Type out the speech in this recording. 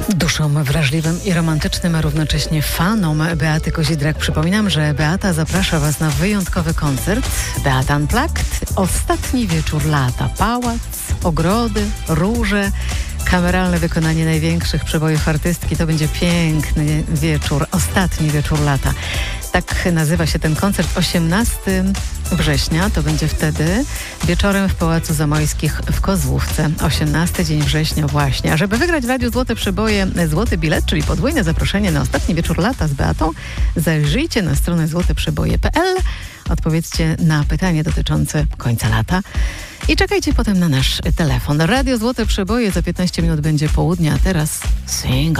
Duszom wrażliwym i romantycznym, a równocześnie fanom Beaty Kozidrak przypominam, że Beata zaprasza Was na wyjątkowy koncert Beata Unplugged. Ostatni wieczór lata. Pałac, ogrody, róże, kameralne wykonanie największych przebojów artystki. To będzie piękny wieczór, ostatni wieczór lata. Tak nazywa się ten koncert. 18 września, to będzie wtedy wieczorem w Pałacu Zamojskich w Kozłówce. 18 dzień września właśnie. A żeby wygrać w Radiu Złote Przeboje złoty bilet, czyli podwójne zaproszenie na ostatni wieczór lata z Beatą, zajrzyjcie na stronę złoteprzeboje.pl, odpowiedzcie na pytanie dotyczące końca lata i czekajcie potem na nasz telefon. Radio Złote Przeboje za 15 minut będzie południa, a teraz single.